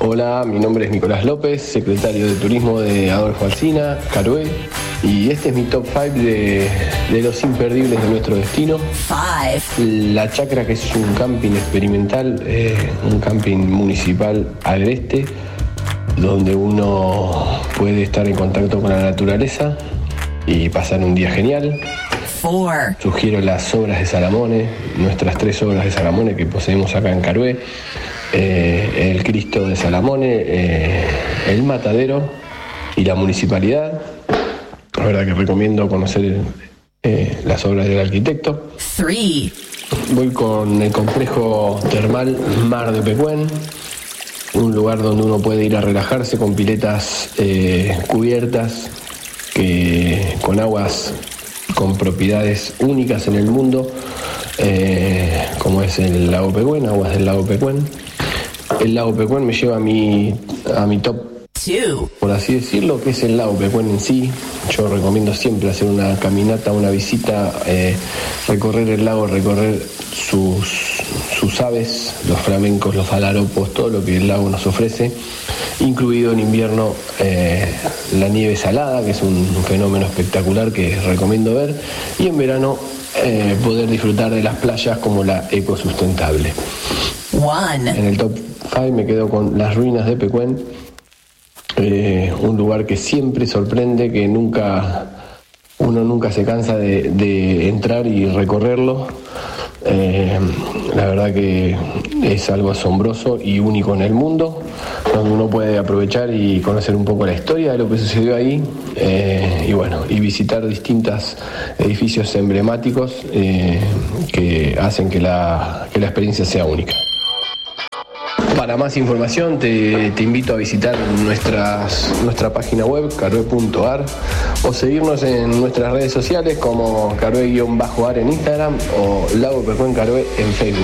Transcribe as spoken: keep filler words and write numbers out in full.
Hola, mi nombre es Nicolás López, secretario de Turismo de Adolfo Alsina, Carué, y este es mi top cinco de, de los imperdibles de nuestro destino. Five. La Chacra, que es un camping experimental, eh, un camping municipal agreste, donde uno puede estar en contacto con la naturaleza y pasar un día genial. Four. Sugiero las obras de Salamone, nuestras tres obras de Salamone que poseemos acá en Carué. Eh, el Cristo de Salamone, eh, el Matadero y la Municipalidad. La verdad que recomiendo conocer eh, las obras del arquitecto. Three. Voy con el complejo termal Mar de Pecuén, un lugar donde uno puede ir a relajarse con piletas eh, cubiertas, que, con aguas con propiedades únicas en el mundo, eh, como es el lago Pecuén, aguas del lago Pecuén. El lago Pecuén me lleva a mi, a mi top two, por así decirlo, que es el lago Pecuén en sí. Yo recomiendo siempre hacer una caminata, una visita, eh, recorrer el lago, recorrer sus, sus aves, los flamencos, los falaropos, todo lo que el lago nos ofrece, incluido en invierno eh, la nieve salada, que es un, un fenómeno espectacular que recomiendo ver, y en verano eh, poder disfrutar de las playas como la ecosustentable. One. En el top cinco me quedo con las ruinas de Pecuén, eh, un lugar que siempre sorprende, que nunca uno nunca se cansa de, de entrar y recorrerlo. Eh, la verdad que es algo asombroso y único en el mundo, donde uno puede aprovechar y conocer un poco la historia de lo que sucedió ahí, eh, y bueno, y visitar distintos edificios emblemáticos eh, que hacen que la, que la experiencia sea única. Para más información te, te invito a visitar nuestras, nuestra página web carué punto ar o seguirnos en nuestras redes sociales como carué-ar en Instagram o Lago Pecuén Carué en Facebook.